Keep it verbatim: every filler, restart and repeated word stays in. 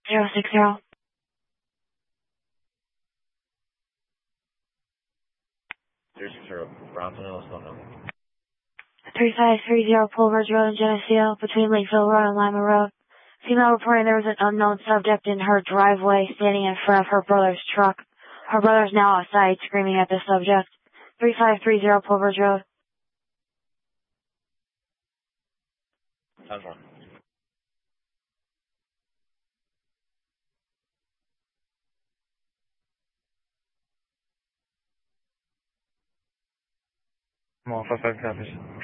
zero six zero. zero six zero, Bronson, Arizona. three five three zero Pulvers Road in Geneseo, between Lakeville Road and Lima Road. Female reporting there was an unknown subject in her driveway standing in front of her brother's truck. Her brother's now outside screaming at the subject. three five three zero Pulvers Road. That's one. Come on, five five copies.